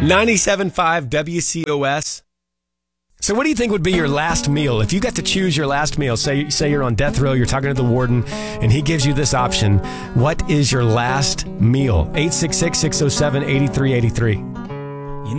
97.5 WCOS. So what do you think would be your last meal? If you got to choose your last meal, say you're on death row, you're talking to the warden, and he gives you this option, what is your last meal? 866-607-8383.